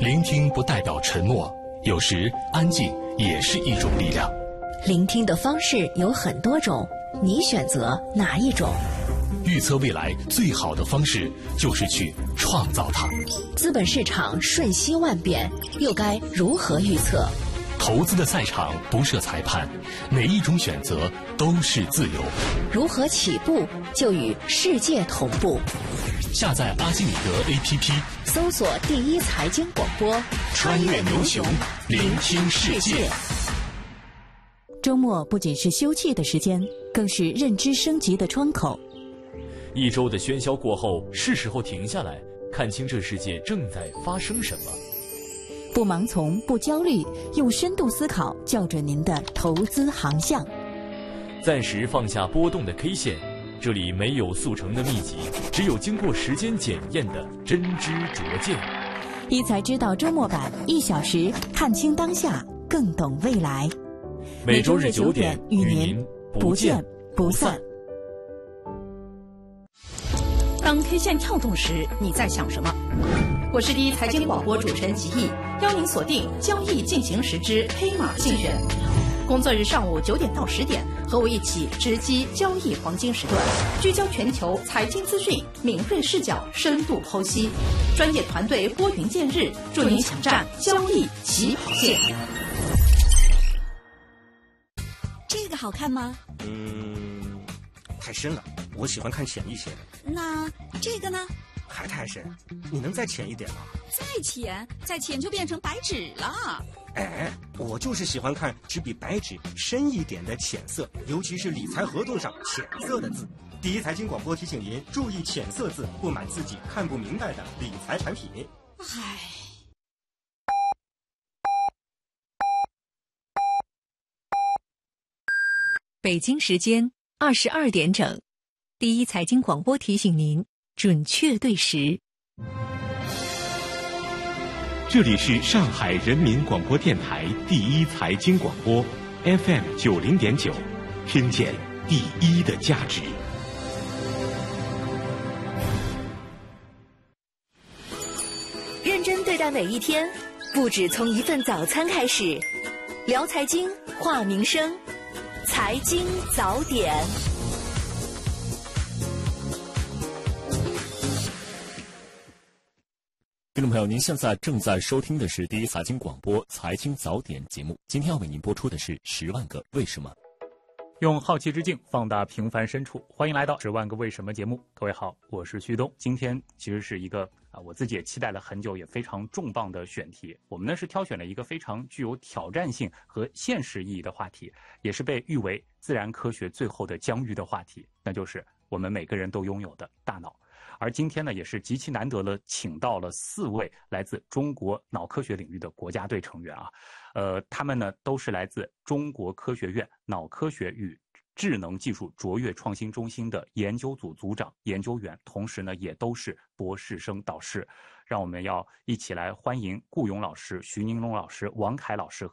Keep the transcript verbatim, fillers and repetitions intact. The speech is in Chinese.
聆听不代表沉默，有时安静也是一种力量。 聆听的方式有很多种，你选择哪一种？ 预测未来最好的方式就是去创造它。 资本市场瞬息万变，又该如何预测？ 投资的赛场不设裁判，每一种选择都是自由。 如何起步就与世界同步？ 下载阿基米德 A P P， 搜索第一财经广播， 穿越牛熊，聆听世界。 周末不仅是休憩的时间，更是认知升级的窗口。 一周的喧嚣过后，是时候停下来，看清这世界正在发生什么。 不盲从，不焦虑，用深度思考校准您的投资航向。 暂时放下波动的 K 线，这里没有速成的秘籍，只有经过时间检验的真知灼见。 一财知道周末版，一小时看清当下，更懂未来。 每周日九点与您不见不散。 当 K 线跳动时，你在想什么？我是第一财经广播主持人吉毅，邀您锁定交易进行时之黑马竞选。工作日上午九点到十点，和我一起直击交易黄金时段，聚焦全球财经资讯，敏锐视角，深度剖析，专业团队拨云见日，助您抢占交易起跑线。 这个好看吗？ 嗯，太深了，我喜欢看浅一些的。 那这个呢？ 还太深，你能再浅一点吗？ 再浅，再浅就变成白纸了。 哎，我就是喜欢看只比白纸深一点的浅色，尤其是理财合同上浅色的字。第一财经广播提醒您注意浅色字，不买自己看不明白的理财产品。 唉。 北京时间二十二点整，第一财经广播提醒您准确对时。 这里是上海人民广播电台第一财经广播 F M 九零点九，听见第一的价值。 认真对待每一天，不止从一份早餐开始。聊财经，话民生，财经早点。 听众朋友，您现在正在收听的是第一财经广播财经早点节目。今天要为您播出的是十万个为什么。 用好奇之境放大平凡深处，欢迎来到十万个为什么节目。各位好，我是旭东。今天其实是一个啊，我自己也期待了很久，也非常重磅的选题。我们呢是挑选了一个非常具有挑战性和现实意义的话题，也是被誉为自然科学最后的疆域的话题，那就是我们每个人都拥有的大脑。而今天呢，也是极其难得了，请到了四位来自中国脑科学领域的国家队成员啊，呃，他们呢都是来自中国科学院脑科学与智能技术卓越创新中心的研究组组长、研究员，同时呢也都是博士生导师。让我们要一起来欢迎顾勇老师、徐宁龙老师、王凯老师